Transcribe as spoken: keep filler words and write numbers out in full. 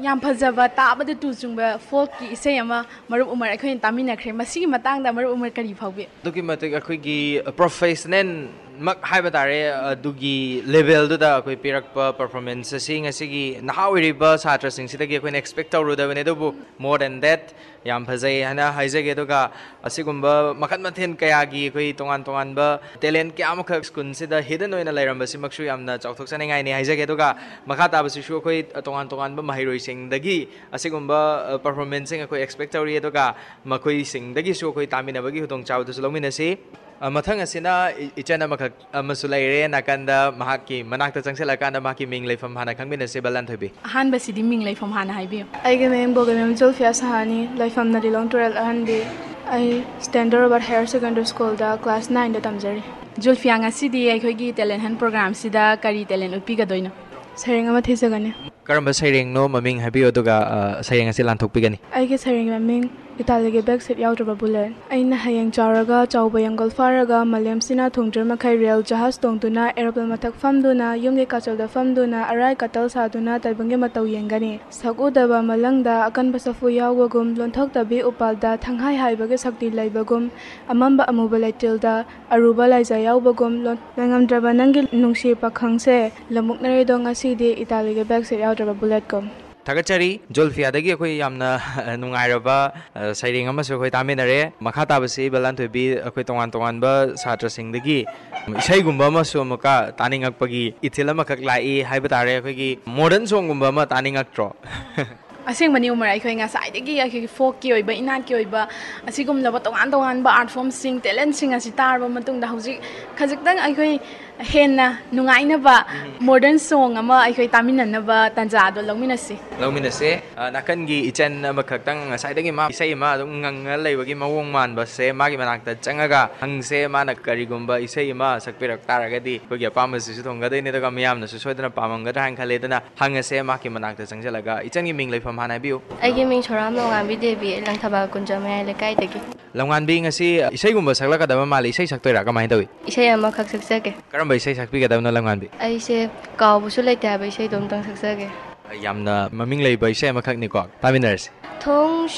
ꯌꯥꯝ ꯐꯖꯕ ꯇꯥꯕꯗ ꯇꯨ ꯆꯨꯡꯕ ꯐꯣꯜꯛꯀꯤ ꯏꯁꯩ ꯑꯃ ꯃꯔꯨꯞ ꯎꯃꯔ ꯑꯩꯈꯣꯏꯅ ꯇꯥꯃꯤꯟꯅꯈ꯭ꯔꯦ ꯃꯁꯤꯒꯤ ꯃꯇꯥꯡꯗ ꯃꯔꯨꯞ ꯎꯃꯔ ꯀꯔꯤ ꯐꯥꯎꯕꯤ ꯑꯗꯨꯒꯤ ꯃꯇꯤꯛ ꯑꯩꯈꯣꯏꯒꯤ ꯄ꯭ꯔꯣꯐꯦꯁꯅꯦꯜ ꯃꯛ ꯍꯥꯏꯕ ꯇꯥꯔꯦ ꯑꯗꯨꯒꯤ ꯂꯦꯚꯦꯜꯗꯨꯗ ꯑꯩꯈꯣꯏ ꯄꯤꯔꯛꯄ ꯄꯔꯐꯣꯔꯃꯦꯟꯁ ꯑꯁꯤ ꯉꯁꯤꯒꯤ ꯅꯍꯥ ꯑꯣꯏꯔꯤꯕ ꯁꯥꯇ꯭ꯔꯁꯤꯡꯁꯤꯗꯒꯤ ꯑꯩꯈꯣꯏꯅ ꯑꯦꯛꯁꯄꯦꯛ ꯇꯧꯔꯨꯗꯕꯅꯤ ꯑꯗꯨꯕꯨ ꯃꯣꯔ ꯗꯦꯟ ꯗꯦꯠ ꯌꯥꯝ ꯐꯖꯩ ꯍꯥꯏꯅ ꯍꯥꯏꯖꯒꯦ ꯑꯗꯨꯒ ꯑꯁꯤꯒꯨꯝꯕ ꯃꯈꯜ ꯃꯊꯦꯜ ꯀꯌꯥꯒꯤ ꯑꯩꯈꯣꯏ ꯇꯣꯉꯥꯟ ꯇꯣꯉꯥꯟꯕ ꯇꯦꯂꯦꯟ ꯀꯌꯥ ꯑꯃꯈꯛ ꯁ꯭ꯀꯨꯜꯁꯤꯗ ꯍꯤꯗꯟ ꯑꯣꯏꯅ ꯂꯩꯔꯝꯕꯁꯤꯃꯛꯁꯨ ꯌꯥꯝꯅ ꯆꯥꯎꯊꯣꯛꯆꯅꯤꯡꯉꯥꯏꯅꯤ ꯍꯥꯏꯖꯒꯦ ꯑꯗꯨꯒ ꯃꯈꯥ ꯇꯥꯕꯁꯤꯁꯨ ꯑꯩꯈꯣꯏ ꯇꯣꯉꯥꯟ ꯇꯣꯉꯥꯟꯕ ꯃꯍꯩꯔꯣꯏꯁꯤꯡꯗꯒꯤ ꯑꯁꯤꯒꯨꯝꯕ ꯄꯔꯐꯣꯔꯃꯦꯟꯁꯁꯤꯡ ꯑꯩꯈꯣꯏ ꯑꯦꯛꯁꯄꯦꯛ ꯇꯧꯔꯤ ꯑꯗꯨꯒ ꯃꯈꯣꯏꯁꯤꯡꯗꯒꯤꯁꯨ ꯑꯩꯈꯣꯏ ꯇꯥꯃꯤꯟꯅꯕꯒꯤ ꯈꯨꯗꯣꯡꯆꯥꯕꯗꯨꯁꯨ ꯂꯧꯃꯤꯟꯅꯁꯤ ꯃꯊꯪ ꯑꯁꯤꯅ ꯏꯆꯟ ꯑꯃꯈꯛ ꯑꯃꯁꯨ ꯂꯩꯔꯦ ꯅꯥꯀꯟꯗ ꯃꯍꯥꯛꯀꯤ ꯃꯅꯥꯛꯇ ꯆꯪꯁꯤꯜꯂꯀꯥꯟꯗ ꯃꯍꯥꯛꯀꯤ ꯃꯤꯡ ꯂꯩꯐꯝ ꯍꯥꯟꯅ ꯈꯪꯃꯤꯟꯅꯁꯤ ꯕꯂꯥꯟꯊꯣꯏꯕꯤ ꯑꯍꯥꯟꯕꯁꯤꯗꯤ ꯃꯤꯡ ꯂꯩꯐꯝ ꯍꯥꯟꯅ ꯍꯥꯏꯕꯤꯌꯨ ꯑꯩꯒꯤ ꯃꯤꯡ ꯕꯣꯒꯦꯃꯦꯝ ꯖꯨꯜꯐꯤꯌꯥ ꯁꯍꯥꯅꯤ ꯂꯩꯐꯝꯅ ꯂꯤꯂꯣꯡ ꯇꯨꯔꯦꯜ ꯑꯍꯟꯕꯤ ꯑꯩ ꯁ꯭ꯇꯦꯟꯗꯔꯠ ꯔꯣꯕꯥꯔꯠ ꯍꯥꯌꯔ ꯁꯦꯀꯦꯟꯗꯔꯤ ꯁ꯭ꯀꯨꯜꯗ ꯀ꯭ꯂꯥꯁ ꯅꯥꯏꯟꯗ ꯇꯝꯖꯔꯤ ꯖꯨꯜꯐꯤꯌꯥ ꯉꯁꯤꯗꯤ ꯑꯩꯈꯣꯏꯒꯤ ꯇꯦꯂꯦꯟ ꯍꯟ ꯄ꯭ꯔꯣꯒ꯭ꯔꯥꯝꯁꯤꯗ ꯀꯔꯤ ꯇꯦꯂꯦꯟ ꯎꯠꯄꯤꯒꯗꯣꯏꯅꯣ ꯁꯩꯔꯦꯡ ꯑꯃ ꯊꯤꯖꯒꯅꯤ ꯀꯔꯝꯕ ꯁꯩꯔꯦꯡꯅꯣ ꯃꯃꯤꯡ ꯍꯥꯏꯕꯤꯌꯨ ꯑꯗꯨꯒ ꯁꯩꯔꯦꯡ ꯑꯁꯤ ꯂꯥꯟꯊꯣꯛꯄꯤꯒꯅꯤ ꯑꯩꯒꯤ ꯁꯩꯔꯦꯡ ꯃꯃꯤꯡ ꯏꯇꯥꯂꯤꯒꯤ ꯕꯦꯛ ꯁꯤꯠ ꯌꯥꯎꯗ꯭ꯔꯕ ꯕꯨꯂꯦꯠ ꯑꯩꯅ ꯍꯌꯦꯡ ꯆꯥꯎꯔꯒ ꯆꯥꯎꯕ ꯌꯥꯡꯒꯣꯜ ꯐꯥꯔꯒ ꯃꯥꯂꯦꯝꯁꯤꯅ ꯊꯨꯡꯗ꯭ꯔꯤꯃꯈꯩ ꯔꯦꯜ ꯖꯍꯥꯖ ꯇꯣꯡꯗꯨꯅ ꯑꯦꯔꯣꯄ꯭ꯂꯦꯟ ꯃꯊꯛ ꯐꯝꯗꯨꯅ ꯌꯨꯝꯒꯤ ꯀꯥꯆꯜꯗ ꯐꯝꯗꯨꯅ ꯑꯔꯥꯏ ꯀꯇꯜ ꯁꯥꯗꯨꯅ ꯇꯥꯏꯕꯪꯒꯤ ꯃꯇꯧ ꯌꯦꯡꯒꯅꯤ ꯁꯛꯎꯗꯕ ꯃꯂꯪꯗ ꯑꯀꯟꯕ ꯁꯥꯐꯨ ꯌꯥꯎꯕꯒꯨꯝ ꯂꯣꯟꯊꯣꯛꯇꯕꯤ ꯎꯄꯥꯜꯗ ꯊꯪꯍꯥꯏ ꯍꯥꯏꯕꯒꯤ ꯁꯛꯇꯤ ꯂꯩꯕꯒꯨꯝ ꯑꯃꯝꯕ ꯑꯃꯨꯕ ꯂꯩꯇꯤꯜꯗ ꯑꯔꯨꯕ ꯂꯥꯏꯖ ꯌꯥꯎꯕꯒꯨꯝ ꯂꯣꯏꯉꯝꯗ꯭ꯔꯕ ꯅꯪꯒꯤ ꯅꯨꯡꯁꯤ ꯄꯥꯈꯪꯁꯦ ꯂꯝꯃꯨꯛꯅꯔꯤꯗꯣ ꯉꯁꯤꯗꯤ ꯏꯇꯥꯂꯤꯒꯤ ꯕꯦꯛ ꯁꯤꯠ ꯌꯥꯎꯗ꯭ꯔꯕ ꯕꯨꯂꯦꯠꯀꯨꯝ ꯊꯥꯒꯠꯆꯔꯤ ꯖꯨꯜꯐꯤꯌꯥꯗꯒꯤ ꯑꯩꯈꯣꯏ ꯌꯥꯝꯅ ꯅꯨꯡꯉꯥꯏꯔꯕ ꯁꯩꯔꯦꯡ ꯑꯃꯁꯨ ꯑꯩꯈꯣꯏ ꯇꯥꯃꯤꯟꯅꯔꯦ ꯃꯈꯥ ꯇꯥꯕꯁꯤ ꯕꯂꯥꯟꯊꯣꯏꯕꯤ ꯑꯩꯈꯣꯏ ꯇꯣꯉꯥꯟ ꯇꯣꯉꯥꯟꯕ ꯁꯥꯇ꯭ꯔꯁꯤꯡꯗꯒꯤ ꯏꯁꯩꯒꯨꯝꯕ ꯑꯃꯁꯨ ꯑꯃꯨꯛꯀ ꯇꯥꯅꯤꯡꯉꯛꯄꯒꯤ ꯏꯊꯤꯜ ꯑꯃꯈꯛ ꯂꯥꯛꯏ ꯍꯥꯏꯕ ꯇꯥꯔꯦ ꯑꯩꯈꯣꯏꯒꯤ ꯃꯣꯗꯔꯟ ꯁꯣꯡꯒꯨꯝꯕ ꯑꯃ ꯇꯥꯅꯤꯡꯉꯛꯇ꯭ꯔꯣ ꯑꯁꯦꯡꯕꯅꯤ ꯎꯃꯔ ꯑꯩꯈꯣꯏ ꯉꯁꯥꯏꯗꯒꯤ ꯑꯩꯈꯣꯏꯒꯤ ꯐꯣꯛꯀꯤ ꯑꯣꯏꯕ ꯏꯅꯥꯠꯀꯤ ꯑꯣꯏꯕ ꯑꯁꯤꯒꯨꯝꯂꯕ ꯇꯣꯉꯥꯟ ꯇꯣꯉꯥꯟꯕ ꯑꯥꯔꯠ ꯐꯣꯝꯁꯤꯡ ꯇꯦꯂꯦꯟꯁꯤꯡ ꯑꯁꯤ ꯇꯥꯔꯕ ꯃꯇꯨꯡꯗ ꯍꯧꯖꯤꯛ ꯈꯖꯤꯛꯇꯪ ꯑꯩꯈꯣꯏ ꯍꯦꯟꯅ ꯅꯨꯡꯉꯥꯏꯅꯕ ꯃꯣꯗꯔꯟ ꯁꯣꯡ ꯑꯃ ꯑꯩꯈꯣꯏ ꯇꯥꯃꯤꯟꯅꯅꯕ ꯇꯥꯟꯖꯥꯗꯣ ꯂꯧꯃꯤꯟꯅꯁꯤ ꯂꯧꯃꯤꯟꯅꯁꯦ ꯅꯥꯀꯟꯒꯤ ꯏꯆꯟ ꯑꯃꯈꯛꯇꯪ ꯉꯁꯥꯏꯗꯒꯤ ꯃꯥ ꯏꯁꯩ ꯑꯃ ꯑꯗꯨꯝ ꯉꯪꯉ ꯂꯩꯕꯒꯤ ꯃꯑꯣꯡ ꯃꯥꯟꯕꯁꯦ ꯃꯥꯒꯤ ꯃꯅꯥꯛꯇ ꯆꯪꯉꯒ ꯍꯪꯁꯦ ꯃꯥꯅ ꯀꯔꯤꯒꯨꯝꯕ ꯏꯁꯩ ꯑꯃ ꯁꯛꯄꯤꯔꯛ ꯇꯥꯔꯒꯗꯤ ꯑꯩꯈꯣꯏꯒꯤ ꯑꯄꯥꯝꯕꯁꯤꯁꯨ ꯊꯨꯡꯒꯗꯣꯏꯅꯤ ꯑꯗꯨꯒ ꯃꯤꯌꯥꯝꯅꯁꯨ ꯁꯣꯏꯗꯅ ꯄꯥꯝꯃꯝꯒꯗ꯭ꯔꯥ ꯍꯥꯏꯅ ꯈꯜꯂꯦ ꯑꯗꯨꯅ ꯍꯪꯉꯁꯦ ꯃꯥꯒꯤ ꯃꯅꯥꯛꯇ ꯆꯪꯁꯤꯜꯂꯒ ꯏꯆꯟꯒꯤ ꯃꯤꯡ ꯂꯩꯐꯝ ꯍꯥꯟꯅ ꯍꯥꯏꯕꯤꯌꯨ ꯑꯩꯒꯤ ꯃꯤꯡ ꯁꯣꯔꯥꯝ ꯂꯣꯉꯥꯟꯕꯤ ꯗꯦꯕꯤ ꯂꯪꯊꯕꯥꯜ ꯀꯨꯟꯖ ꯃꯌꯥꯏ ꯂꯩꯀꯥꯏꯗꯒꯤ ꯂꯝꯉꯥꯟꯕꯤ ꯉꯁꯤ ꯏꯁꯩꯒꯨꯝꯕ ꯁꯛꯂꯛꯀꯗꯕ ꯃꯥꯜꯂꯤ ꯏꯁꯩ ꯁꯛꯇꯣꯏꯔꯥ ꯀꯃꯥꯏꯅ ꯇꯧꯏ ꯏꯁꯩ ꯑꯃꯈꯛ ꯁꯛꯆꯒꯦ ꯀꯔꯝꯕ ꯏꯁꯩ ꯁꯛꯄꯤꯒꯗꯕꯅꯣ ꯂꯝꯉꯥꯟꯕꯤ ꯑꯩꯁꯦ ꯀꯥꯎꯕꯁꯨ ꯂꯩꯇꯦ ꯍꯥꯏꯕ ꯏꯁꯩꯗꯣ ꯑꯝꯇꯪ ꯁꯛꯆꯒꯦ ꯌꯥꯝꯅ ꯃꯃꯤꯡ ꯂꯩꯕ ꯏꯁꯩ ꯑꯃꯈꯛꯅꯤꯀꯣ ꯇꯥꯃꯤꯟꯅꯔꯁꯤ ꯊꯣꯡ